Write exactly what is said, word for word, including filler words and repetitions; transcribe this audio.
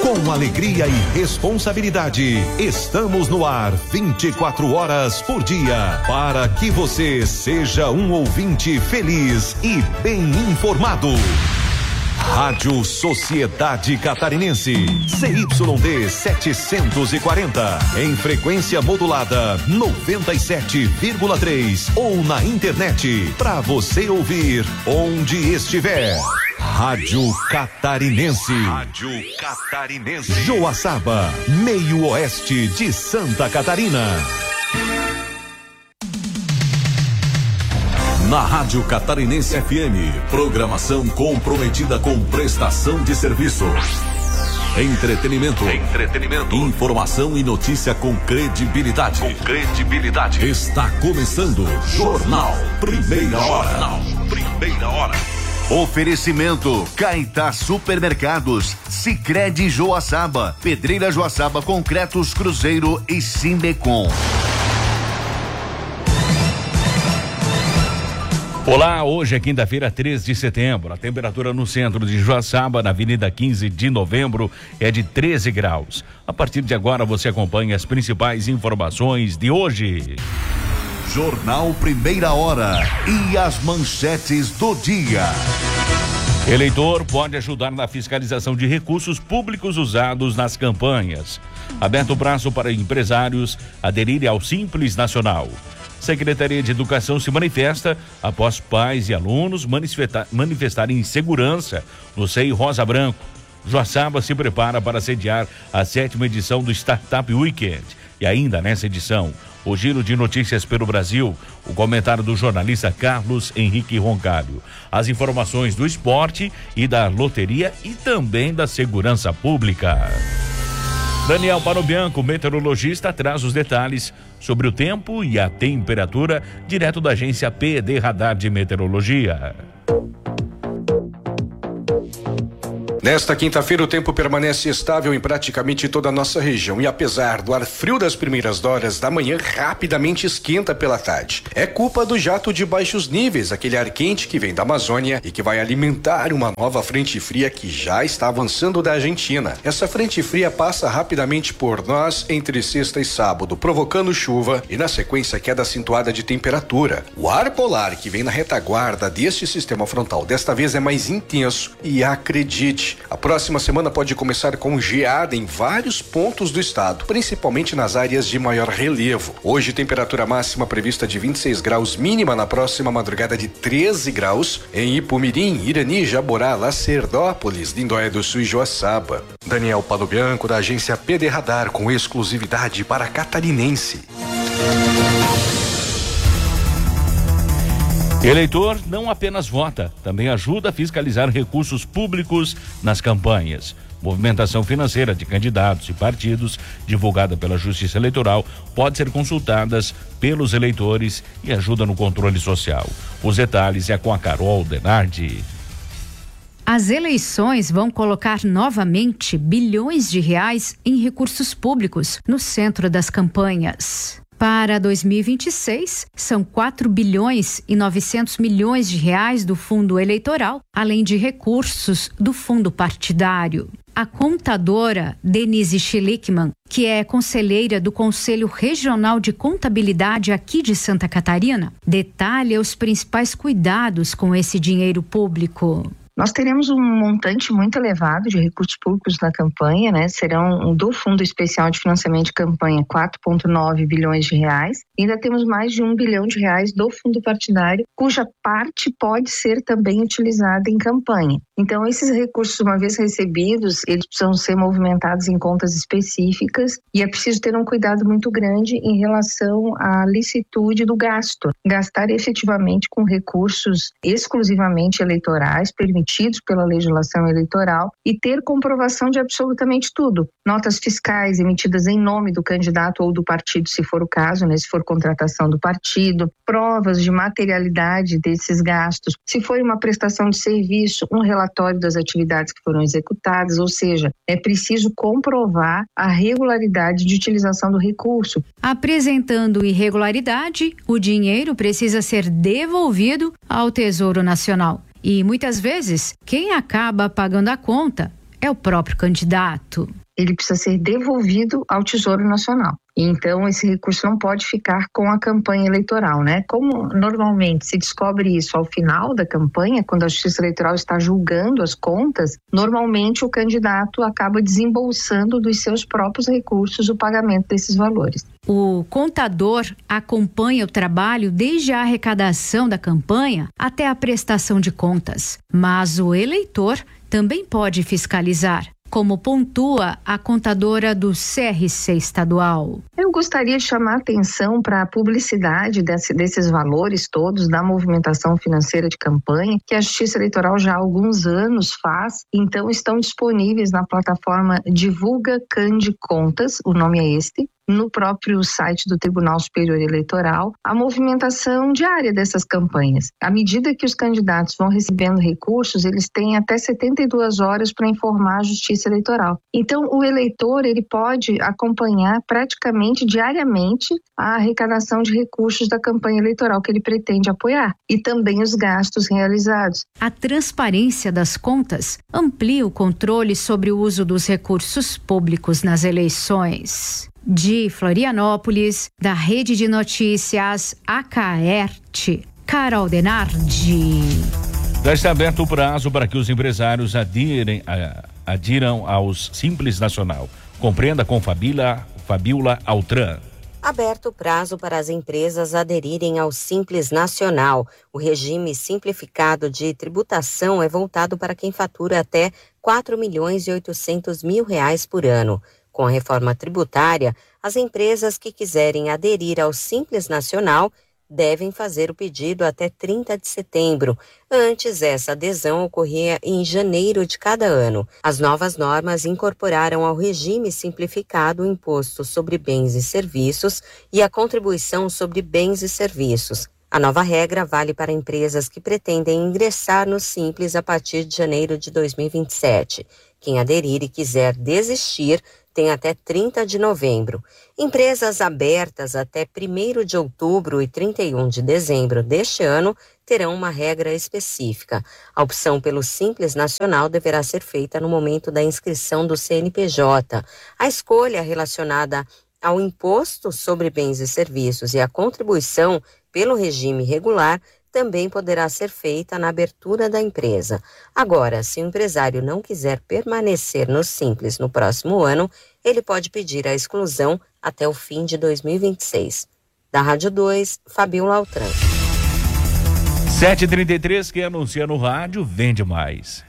Com alegria e responsabilidade, estamos no ar vinte e quatro horas por dia, para que você seja um ouvinte feliz e bem informado. Rádio Sociedade Catarinense, C Y D setecentos e quarenta, em frequência modulada noventa e sete vírgula três ou na internet, para você ouvir onde estiver. Rádio Catarinense. Rádio Catarinense. Joaçaba, meio oeste de Santa Catarina. Na Rádio Catarinense F M, programação comprometida com prestação de serviço. Entretenimento. Entretenimento. Informação e notícia com credibilidade. Com credibilidade. Está começando Jornal Primeira Hora. Jornal Primeira Hora. Oferecimento Caetá Supermercados, Sicredi Joaçaba, Pedreira Joaçaba Concretos Cruzeiro e Simbecom. Olá, hoje é quinta-feira, três de setembro. A temperatura no centro de Joaçaba, na Avenida quinze de novembro, é de treze graus. A partir de agora você acompanha as principais informações de hoje. Jornal Primeira Hora e as manchetes do dia. Eleitor pode ajudar na fiscalização de recursos públicos usados nas campanhas. Aberto o braço para empresários aderirem ao Simples Nacional. Secretaria de Educação se manifesta após pais e alunos manifestar, manifestarem insegurança no C I Rosa Branco. Joaçaba se prepara para sediar a sétima edição do Startup Weekend. E ainda nessa edição, o giro de notícias pelo Brasil, o comentário do jornalista Carlos Henrique Roncalho, as informações do esporte e da loteria e também da segurança pública. Daniel Panobianco, meteorologista, traz os detalhes sobre o tempo e a temperatura direto da agência P D Radar de Meteorologia. Nesta quinta-feira, o tempo permanece estável em praticamente toda a nossa região e, apesar do ar frio das primeiras horas da manhã, rapidamente esquenta pela tarde. É culpa do jato de baixos níveis, aquele ar quente que vem da Amazônia e que vai alimentar uma nova frente fria que já está avançando da Argentina. Essa frente fria passa rapidamente por nós entre sexta e sábado, provocando chuva e, na sequência, queda acentuada de temperatura. O ar polar que vem na retaguarda deste sistema frontal desta vez é mais intenso e, acredite, a próxima semana pode começar com geada em vários pontos do estado, principalmente nas áreas de maior relevo. Hoje, temperatura máxima prevista de vinte e seis graus, mínima na próxima madrugada de treze graus em Ipumirim, Irani, Jaborá, Lacerdópolis, Lindóia do Sul e Joaçaba. Daniel Panobianco, da agência P D Radar, com exclusividade para Catarinense. Eleitor não apenas vota, também ajuda a fiscalizar recursos públicos nas campanhas. Movimentação financeira de candidatos e partidos, divulgada pela Justiça Eleitoral, pode ser consultadas pelos eleitores e ajuda no controle social. Os detalhes é com a Carol Denardi. As eleições vão colocar novamente bilhões de reais em recursos públicos no centro das campanhas. Para dois mil e vinte e seis, são quatro bilhões e novecentos milhões de reais do fundo eleitoral, além de recursos do fundo partidário. A contadora Denise Schlickman, que é conselheira do Conselho Regional de Contabilidade aqui de Santa Catarina, detalha os principais cuidados com esse dinheiro público. Nós teremos um montante muito elevado de recursos públicos na campanha, né? Serão do Fundo Especial de Financiamento de Campanha quatro vírgula nove bilhões de reais. E ainda temos mais de um bilhão de reais do fundo partidário, cuja parte pode ser também utilizada em campanha. Então, esses recursos, uma vez recebidos, eles precisam ser movimentados em contas específicas e é preciso ter um cuidado muito grande em relação à licitude do gasto. Gastar efetivamente com recursos exclusivamente eleitorais, permitidos pela legislação eleitoral, e ter comprovação de absolutamente tudo. Notas fiscais emitidas em nome do candidato ou do partido, se for o caso, né, se for contratação do partido, provas de materialidade desses gastos, se for uma prestação de serviço, um relatório das atividades que foram executadas, ou seja, é preciso comprovar a regularidade de utilização do recurso. Apresentando irregularidade, o dinheiro precisa ser devolvido ao Tesouro Nacional. E muitas vezes, quem acaba pagando a conta é o próprio candidato. ele precisa ser devolvido ao Tesouro Nacional. Então, esse recurso não pode ficar com a campanha eleitoral, né? Como normalmente se descobre isso ao final da campanha, quando a Justiça Eleitoral está julgando as contas, normalmente o candidato acaba desembolsando dos seus próprios recursos o pagamento desses valores. O contador acompanha o trabalho desde a arrecadação da campanha até a prestação de contas, mas o eleitor também pode fiscalizar, como pontua a contadora do C R C estadual. Eu gostaria de chamar a atenção para a publicidade desse, desses valores todos da movimentação financeira de campanha, que a Justiça Eleitoral já há alguns anos faz, então estão disponíveis na plataforma Divulga Cande Contas, o nome é este, no próprio site do Tribunal Superior Eleitoral, a movimentação diária dessas campanhas. À medida que os candidatos vão recebendo recursos, eles têm até setenta e duas horas para informar a Justiça Eleitoral. Então, o eleitor ele pode acompanhar praticamente diariamente a arrecadação de recursos da campanha eleitoral que ele pretende apoiar e também os gastos realizados. A transparência das contas amplia o controle sobre o uso dos recursos públicos nas eleições. De Florianópolis, da Rede de Notícias Acaerte, Carol Denardi. Já está aberto o prazo para que os empresários adirem, adiram aos Simples Nacional. Compreenda com Fabíola, Fabíola Altran. Aberto o prazo para as empresas aderirem ao Simples Nacional. O regime simplificado de tributação é voltado para quem fatura até quatro milhões e oitocentos mil reais por ano. Com a reforma tributária, as empresas que quiserem aderir ao Simples Nacional devem fazer o pedido até trinta de setembro. Antes, essa adesão ocorria em janeiro de cada ano. As novas normas incorporaram ao regime simplificado o imposto sobre bens e serviços e a contribuição sobre bens e serviços. A nova regra vale para empresas que pretendem ingressar no Simples a partir de janeiro de dois mil e vinte e sete. Quem aderir e quiser desistir tem até trinta de novembro. Empresas abertas até primeiro de outubro e trinta e um de dezembro deste ano terão uma regra específica. A opção pelo Simples Nacional deverá ser feita no momento da inscrição do C N P J. A escolha relacionada ao imposto sobre bens e serviços e a contribuição pelo regime regular também poderá ser feita na abertura da empresa. Agora, se o empresário não quiser permanecer no Simples no próximo ano, ele pode pedir a exclusão até o fim de dois mil e vinte e seis. Da Rádio dois, Fabíola Altran. sete e trinta e três, quem anuncia no rádio, vende mais.